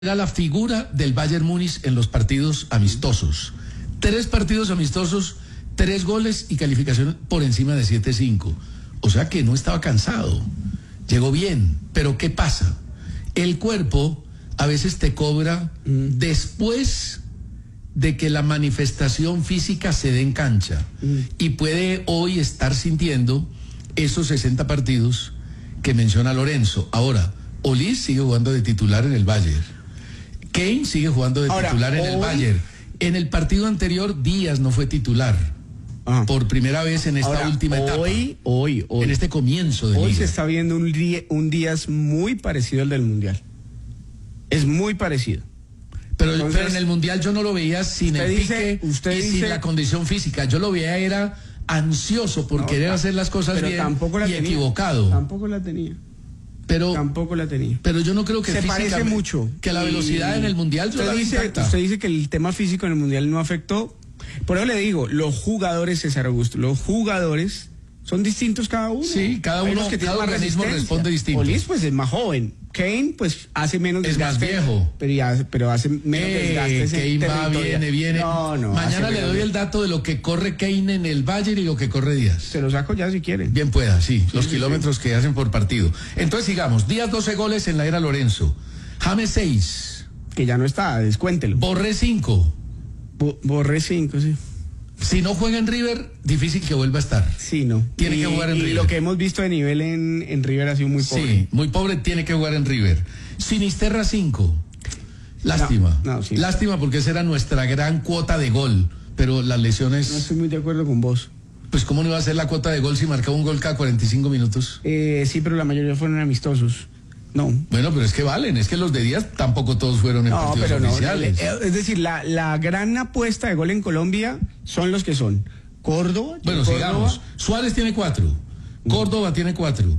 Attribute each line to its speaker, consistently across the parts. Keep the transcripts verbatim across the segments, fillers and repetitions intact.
Speaker 1: Era la figura del Bayern Múnich en los partidos amistosos. Tres partidos amistosos, tres goles y calificación por encima de siete cinco. O sea que no estaba cansado. Llegó bien. Pero ¿qué pasa? El cuerpo a veces te cobra mm. después de que la manifestación física se dé en cancha. Mm. Y puede hoy estar sintiendo esos sesenta partidos que menciona Lorenzo. Ahora, Olís sigue jugando de titular en el Bayern. Kane sigue jugando de Ahora, titular en hoy... el Bayern. En el partido anterior, Díaz no fue titular. Ah. Por primera vez en esta
Speaker 2: Ahora,
Speaker 1: última
Speaker 2: hoy,
Speaker 1: etapa.
Speaker 2: Hoy, hoy, hoy.
Speaker 1: En este comienzo de
Speaker 2: Hoy
Speaker 1: liga.
Speaker 2: se está viendo un, un Díaz muy parecido al del Mundial. Es muy parecido.
Speaker 1: Pero, Entonces, pero en el Mundial yo no lo veía sin el pique dice, usted y dice, sin la condición física. Yo lo veía era ansioso por no, querer no, hacer las cosas bien
Speaker 2: tampoco la
Speaker 1: y
Speaker 2: tenía.
Speaker 1: equivocado.
Speaker 2: Tampoco la tenía.
Speaker 1: Pero,
Speaker 2: tampoco la tenía.
Speaker 1: Pero yo no creo que
Speaker 2: se parece mucho.
Speaker 1: Que la velocidad y... en el Mundial yo
Speaker 2: usted
Speaker 1: la
Speaker 2: dice,
Speaker 1: intacta.
Speaker 2: Usted dice que el tema físico en el Mundial no afectó. Por eso le digo, los jugadores, César Augusto, los jugadores son distintos cada uno.
Speaker 1: Sí, cada uno, que cada organismo responde distinto.
Speaker 2: Olís pues es más joven. Kane pues hace menos
Speaker 1: es
Speaker 2: desgaste.
Speaker 1: Es más viejo.
Speaker 2: Pero, ya, pero hace menos
Speaker 1: eh,
Speaker 2: desgaste.
Speaker 1: Kane va, viene, viene.
Speaker 2: No, no.
Speaker 1: Mañana le doy el dato de lo que corre Kane en el Bayern y lo que corre Díaz.
Speaker 2: Se lo saco ya si quiere.
Speaker 1: Bien pueda, sí, sí los sí, kilómetros sí. que hacen por partido. Entonces sigamos, Díaz doce goles en la era Lorenzo. James seis.
Speaker 2: Que ya no está, descuéntelo.
Speaker 1: Borré cinco.
Speaker 2: Bo Borré cinco, sí.
Speaker 1: Si no juega en River, difícil que vuelva a estar.
Speaker 2: Sí, no.
Speaker 1: Tiene
Speaker 2: y,
Speaker 1: que jugar en
Speaker 2: y
Speaker 1: River.
Speaker 2: Y lo que hemos visto de nivel en, en River ha sido muy pobre.
Speaker 1: Sí, muy pobre, tiene que jugar en River. Sinisterra cinco. Lástima. No, no, sí. Lástima porque esa era nuestra gran cuota de gol. Pero las lesiones...
Speaker 2: No estoy muy de acuerdo con vos.
Speaker 1: Pues ¿cómo no iba a ser la cuota de gol si marcaba un gol cada cuarenta y cinco minutos?
Speaker 2: Eh, sí, pero la mayoría fueron amistosos. No.
Speaker 1: Bueno, pero es que valen, es que los de Díaz tampoco todos fueron en no, partidos pero oficiales.
Speaker 2: No, es decir, la, la gran apuesta de gol en Colombia son los que son. Córdoba.
Speaker 1: Bueno,
Speaker 2: Córdoba.
Speaker 1: sigamos. Suárez tiene cuatro. Córdoba mm. tiene cuatro.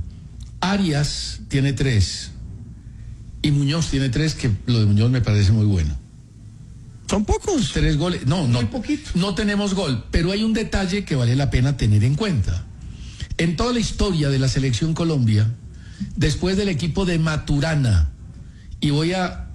Speaker 1: Arias tiene tres. Y Muñoz tiene tres, que lo de Muñoz me parece muy bueno.
Speaker 2: Son pocos.
Speaker 1: Tres goles. No, no.
Speaker 2: Muy poquito.
Speaker 1: No tenemos gol, pero hay un detalle que vale la pena tener en cuenta. En toda la historia de la selección Colombia, después del equipo de Maturana, y voy a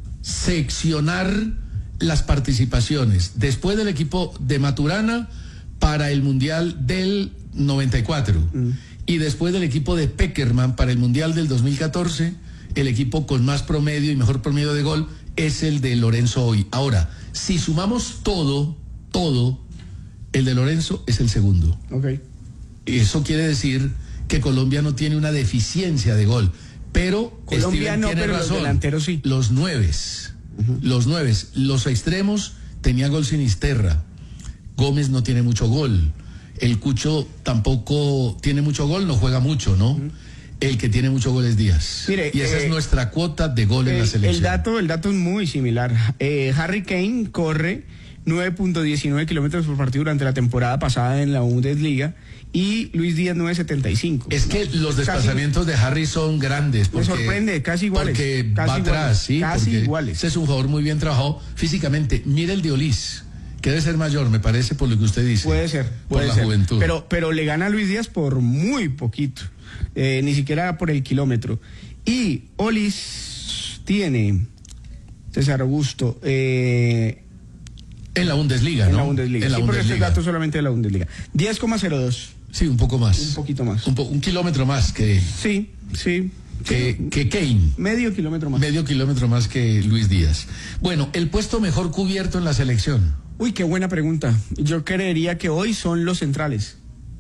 Speaker 1: seccionar las participaciones, después del equipo de Maturana para el Mundial del noventa y cuatro mm. y después del equipo de Peckerman para el Mundial del dos mil catorce, el equipo con más promedio y mejor promedio de gol es el de Lorenzo hoy. Ahora, si sumamos todo, todo, el de Lorenzo es el segundo.
Speaker 2: Okay.
Speaker 1: Eso quiere decir que Colombia no tiene una deficiencia de gol, pero
Speaker 2: Colombia
Speaker 1: Steven
Speaker 2: no,
Speaker 1: tiene
Speaker 2: pero
Speaker 1: razón.
Speaker 2: Los delanteros sí.
Speaker 1: Los nueves, uh-huh. los nueves, los extremos tenía gol Sinisterra. Gómez no tiene mucho gol. El Cucho tampoco tiene mucho gol, no juega mucho, ¿no? Uh-huh. El que tiene mucho gol es Díaz. Mire, y esa eh, es nuestra cuota de gol
Speaker 2: eh,
Speaker 1: en la selección.
Speaker 2: El dato, el dato es muy similar. Eh, Harry Kane corre nueve punto diecinueve kilómetros por partido durante la temporada pasada en la Bundesliga y Luis Díaz nueve punto setenta y cinco.
Speaker 1: Es que
Speaker 2: ¿no?
Speaker 1: los desplazamientos casi, de Harry son grandes. Porque,
Speaker 2: me sorprende, casi iguales.
Speaker 1: Porque
Speaker 2: casi
Speaker 1: va
Speaker 2: iguales,
Speaker 1: atrás, sí.
Speaker 2: Casi iguales.
Speaker 1: Ese es un jugador muy bien trabajado físicamente. Mire el de Olís, que debe ser mayor, me parece, por lo que usted dice.
Speaker 2: Puede ser, puede
Speaker 1: por la
Speaker 2: ser.
Speaker 1: juventud.
Speaker 2: Pero, pero le gana a Luis Díaz por muy poquito, eh, ni siquiera por el kilómetro. Y Olís tiene, César Augusto, eh,
Speaker 1: en la Bundesliga,
Speaker 2: en
Speaker 1: ¿no?
Speaker 2: La Bundesliga.
Speaker 1: En la
Speaker 2: sí,
Speaker 1: Bundesliga.
Speaker 2: Pero este dato solamente de la Bundesliga. diez coma cero dos.
Speaker 1: Sí, un poco más.
Speaker 2: Un poquito más.
Speaker 1: Un, po un kilómetro más que...
Speaker 2: Sí, sí.
Speaker 1: Que,
Speaker 2: sí.
Speaker 1: que Kane.
Speaker 2: Medio kilómetro más.
Speaker 1: Medio kilómetro más que Luis Díaz. Bueno, el puesto mejor cubierto en la selección.
Speaker 2: Uy, qué buena pregunta. Yo creería que hoy son los centrales.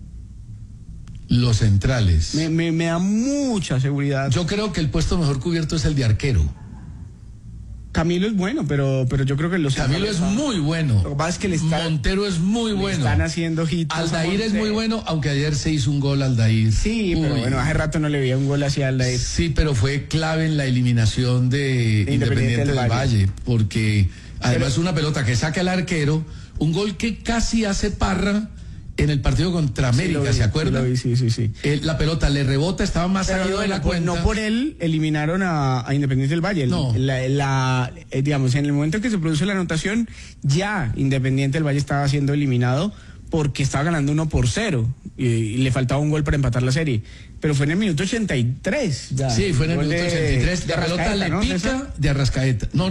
Speaker 1: Los centrales.
Speaker 2: Me, me, me da mucha seguridad.
Speaker 1: Yo creo que el puesto mejor cubierto es el de arquero.
Speaker 2: Camilo es bueno, pero, pero yo creo que los
Speaker 1: Camilo es muy bueno.
Speaker 2: Lo que pasa es que le está,
Speaker 1: Montero es muy bueno.
Speaker 2: Están haciendo hits.
Speaker 1: Aldair es muy bueno, aunque ayer se hizo un gol Aldair.
Speaker 2: Sí, Uy. pero bueno, hace rato no le veía un gol hacia Aldair.
Speaker 1: Sí, pero fue clave en la eliminación de, de Independiente, Independiente del, del Valle. Valle, porque además pero, una pelota que saca el arquero, un gol que casi hace Parra en el partido contra América, sí, vi, ¿se acuerda?
Speaker 2: Sí, sí, sí, sí.
Speaker 1: El, la pelota le rebota, estaba más
Speaker 2: Pero
Speaker 1: salido
Speaker 2: no,
Speaker 1: de la
Speaker 2: no,
Speaker 1: cuenta.
Speaker 2: No por él eliminaron a, a Independiente del Valle.
Speaker 1: No.
Speaker 2: La, la, eh, digamos, en el momento en que se produce la anotación, ya Independiente del Valle estaba siendo eliminado porque estaba ganando uno por cero y, y le faltaba un gol para empatar la serie. Pero fue en el minuto ochenta y tres. Ya.
Speaker 1: Sí, fue en el
Speaker 2: Gol
Speaker 1: minuto
Speaker 2: de-
Speaker 1: ochenta y tres.
Speaker 2: de
Speaker 1: La pelota
Speaker 2: Arrascaeta,
Speaker 1: le
Speaker 2: ¿no,
Speaker 1: pica
Speaker 2: César?
Speaker 1: de Arrascaeta. No,